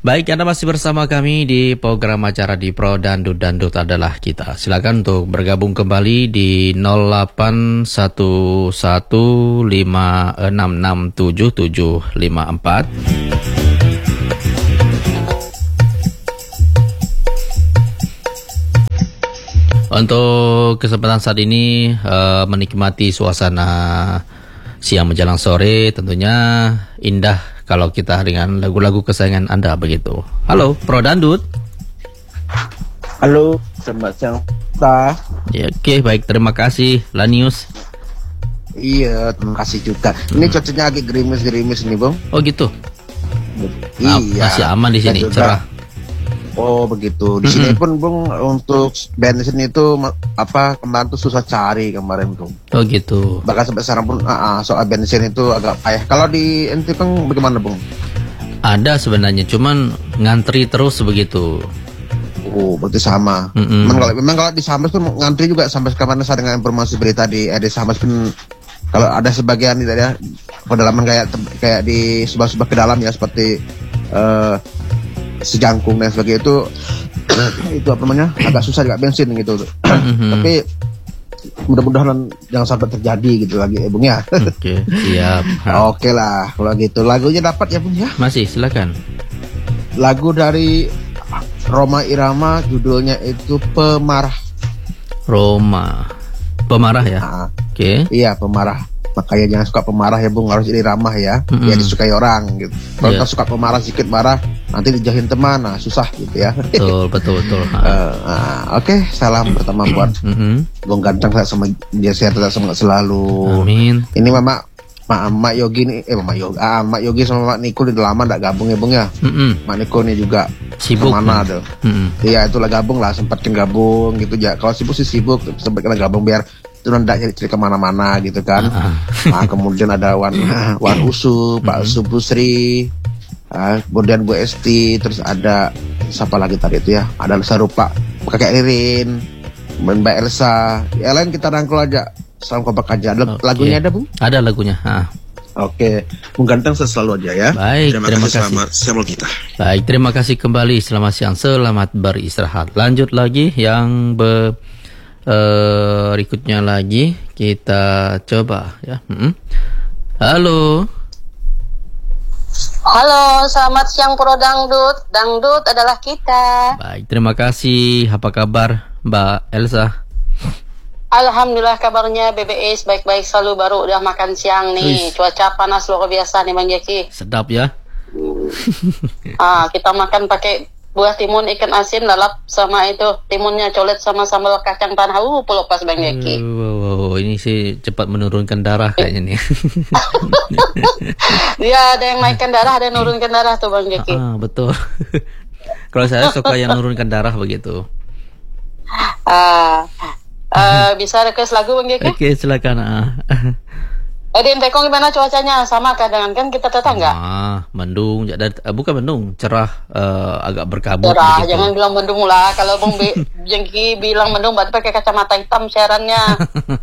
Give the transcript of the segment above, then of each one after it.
Baik, Anda masih bersama kami di program acara di Pro Dandut Dandut adalah kita. Silakan untuk bergabung kembali di 0811566754. Untuk kesempatan saat ini menikmati suasana siang menjelang sore, tentunya indah kalau kita dengan lagu-lagu kesayangan Anda begitu. Halo, Pro Dandut. Halo, selamat siang. Ya, oke, baik, terima kasih Lanius. Iya, terima kasih juga. Ini cuacanya agak gerimis-gerimis nih, Bang. Oh gitu. Iya. Masih aman di sini, cerah. Oh begitu. Di sini pun, Bung, untuk bensin itu kemarin tuh susah cari kemarin tuh. Oh gitu. Bahkan sampai sekarang pun soal bensin itu agak payah. Kalau di NT Bang bagaimana, Bung? Ada sebenarnya, cuman ngantri terus begitu. Oh, berarti sama. Memang kalau di Sambas tuh ngantri juga sampai kemarin saya dengan informasi berita di Sambas pun kalau ada sebagian tidak ya pedalaman kayak di sebelah ke dalam ya seperti Sejangkung dan sebagainya itu apa namanya agak susah juga bensin gitu. Tapi mudah-mudahan jangan sampai terjadi gitu lagi Bung ya. Oke, siap. Oke lah kalau gitu. Lagunya dapat ya Bung ya? Masih, silakan. Lagu dari Rhoma Irama, judulnya itu Pemarah. Rhoma Pemarah ya? Oke. Iya, Pemarah. Makanya jangan suka pemarah ya Bung, harus ini ramah ya. Ya disukai orang gitu. Kalau kita suka pemarah sedikit marah, nanti dijauhin teman, susah gitu ya. Betul. Oke, salam pertama buat Bung Ganteng sama dia sehat selalu. Amin. Ini Mak Yogi nih, Mak Yogi sama Mak Niko udah lama nggak gabung ya Bung ya. Mak Niko nih juga sibuk mana tuh. Iya itulah gabung lah, sempetin gabung gitu ya. Kalau sibuk sih sibuk, sempat kena gabung biar itu ndak cerita kemana-mana gitu kan. Nah kemudian ada Wan Usu, Pak Subusri, kemudian Bu Esti, terus ada siapa lagi tadi itu ya? Ada Sarupa, Kakek Ririn, Mbak Elsa. Ya lain kita rangkul aja. Salam kompak aja. Lagunya ada Bung? Ada lagunya. Oke, Bung Ganteng selalu aja ya. Baik, terima kasih. Selamat siang kita. Baik, terima kasih kembali. Selamat siang, selamat beristirahat. Lanjut lagi yang berikutnya lagi kita coba ya. Halo, selamat siang Pro Dangdut. Dangdut adalah kita. Baik, terima kasih. Apa kabar Mbak Elsa? Alhamdulillah kabarnya BBS baik-baik selalu, baru udah makan siang nih. Cuaca panas luar biasa nih Bang Jeki. Sedap ya. Kita makan pakai buah timun ikan asin lalap sama itu timunnya colet sama sambal kacang tanah. Pulau pas Bang Jeki. Ini sih cepat menurunkan darah kayaknya nih. Dia ada yang naikkan darah, ada yang nurunkan darah tuh Bang Jeki. Betul. Kalau saya suka yang menurunkan darah begitu. Bisa request lagu Bang Jeki? Oke, silakan. Di Entekong gimana cuacanya? Sama kadang kan kita tetangga? Mendung, bukan mendung, cerah, agak berkabut. Cerah, begitu. jangan bilang mendung lah. Kalau Bang Jengki bilang mendung, berarti pakai kacamata hitam siarannya.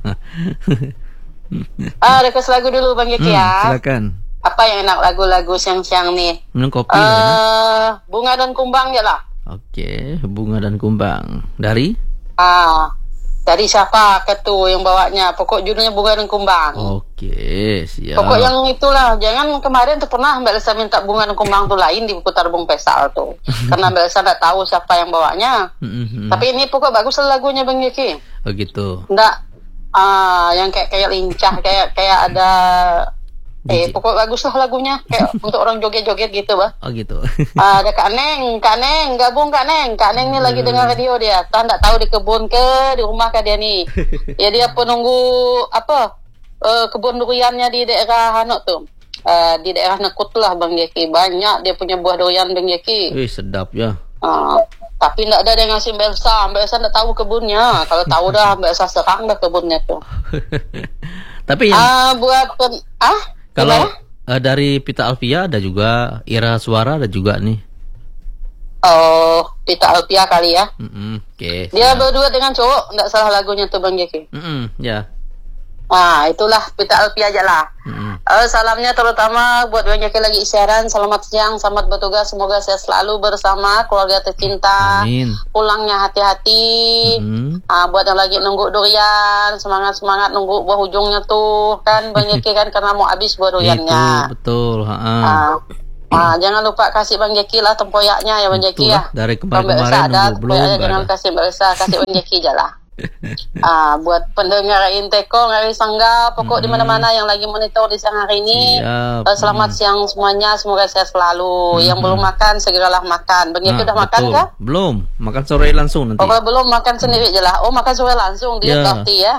Request lagu dulu Bang Jengki ya. Silakan. Apa yang enak lagu-lagu siang-siang nih? Minum kopi Bunga dan Kumbang ya lah. Oke, Bunga dan Kumbang. Dari? Dari siapa ketua yang bawanya? Pokok judulnya Bunga dan Kumbang. Oke, siap. Pokok yang itulah. Jangan kemarin tuh pernah Mbak Elsa minta Bunga dan Kumbang tuh lain di putar Bung Pesal tuh. Karena Mbak Elsa nggak tahu siapa yang bawanya. Tapi ini pokok bagus lagunya Bang Yeki. Oh gitu. Nggak, yang kayak lincah, kayak ada. Pokok bagus lah lagunya. Kayak untuk orang joget-joget gitu, bah. Oh gitu. Ada Kak Neng, gabung Kak Neng. Kak Neng nih lagi dengar radio dia. Tak nggak tahu di kebun di rumah kah dia nih. Ya dia penunggu kebun duriannya di daerah Hanok tuh. Di daerah Nekut lah Bang Jeki. Banyak dia punya buah durian Bang Jeki. Sedap ya. Tapi nggak ada yang ngasih Mbak Elsa. Mbak Elsa nggak tahu kebunnya. Kalau tahu dah Mbak Elsa serang dah kebunnya tuh. Tapi yang kalau dari Pita Alfia ada juga, Ira Suara ada juga nih. Oh, Pita Alfia kali ya. Oke. Dia berdua dengan cowok, nggak salah lagunya tuh Bang Jeki. Ya. Itulah Pita Alpi aja lah. Salamnya terutama buat Bang Jaki lagi siaran. Selamat siang, selamat bertugas. Semoga saya selalu bersama keluarga tercinta. Amin. Pulangnya hati-hati. Buat yang lagi nunggu durian, semangat nunggu buah ujungnya tuh kan Bang Jaki kan karena mau habis buah duriannya. Itu betul. Jangan lupa kasih Bang Jaki lah tempoyaknya ya Bang Jaki ya. Dari kemarin belum jangan kasih Mbak Elsa, kasih Bang Jaki aja lah. Buat pendengar Inteko ngari Sangga pokok di mana-mana yang lagi monitor di siang hari ini. Selamat siang semuanya, semoga sehat selalu. Yang belum makan segeralah makan. Bang Jaki udah makan kah? Belum, makan sore langsung nanti. Kalau belum makan sendiri aja lah. Makan sore langsung dia berarti ya.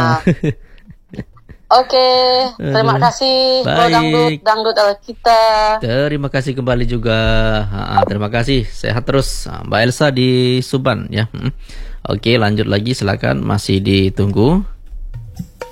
Oke, terima kasih dangdut kita. Terima kasih kembali juga. Terima kasih, sehat terus Mbak Elsa di Suban ya. Oke, lanjut lagi silakan, masih ditunggu.